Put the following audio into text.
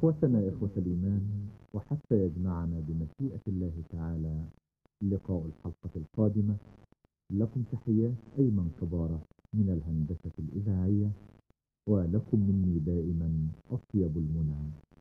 إخوتنا إخوة الإيمان، وحتى يجمعنا بمشيئة الله تعالى لقاء الحلقة القادمة، لكم تحيات أيمن كبارة من الهندسة الإذاعية، ولكم مني دائما أطيب المنى.